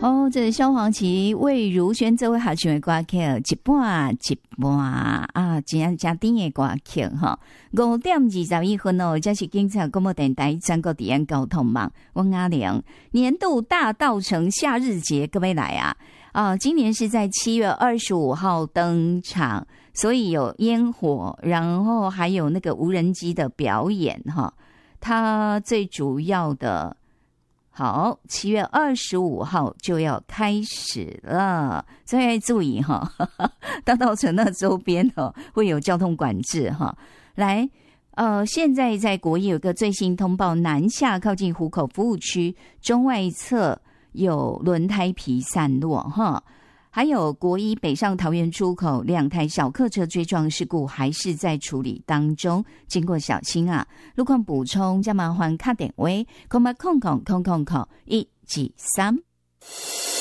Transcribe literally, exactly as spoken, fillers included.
哦，这是萧煌奇、魏如萱这位好唱的歌曲，一半一半啊，真真甜的歌曲哈。五点二十一分哦，这是警察广播电台全国治安交通网，我阿玲年度大稻埕夏日节，各位来啊！啊，今年是在七月二十五号登场，所以有烟火，然后还有那个无人机的表演哈。它最主要的。好，七月二十五号就要开始了，所以要注意哈，大稻埕那周边哦会有交通管制哈。来，呃，现在在国一有个最新通报，南下靠近湖口服务区中外侧有轮胎皮散落哈。还有国一北上桃园出口两台小客车追撞事故还是在处理当中，经过小心啊。路况补充，加麻烦卡点位，空八空空空空空一几三。